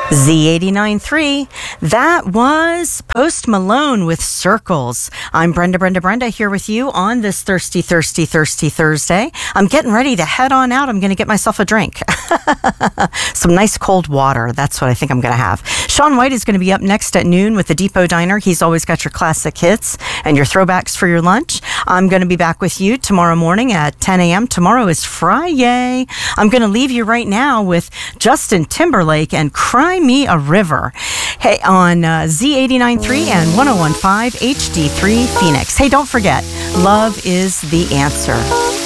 Z89.3. That was Post Malone with Circles. I'm Brenda here with you on this thirsty Thursday. I'm getting ready to head on out. I'm going to get myself a drink. Some nice cold water. That's what I think I'm going to have. Sean White is going to be up next at noon with the Depot Diner. He's always got your classic hits and your throwbacks for your lunch. I'm going to be back with you tomorrow morning at 10 a.m. Tomorrow is Friday. I'm going to leave you right now with Justin Timberlake and Cry Me a River. Hey, on Z89.3 and 101.5 HD3 Phoenix. Hey, don't forget, love is the answer.